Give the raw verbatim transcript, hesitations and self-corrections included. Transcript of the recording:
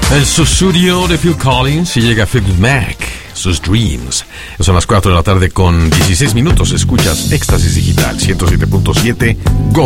El susurrio de Phil Collins y llega Fleetwood Mac, sus Dreams. Son las cuatro de la tarde con dieciséis minutos. Escuchas Éxtasis Digital ciento siete punto siete Go.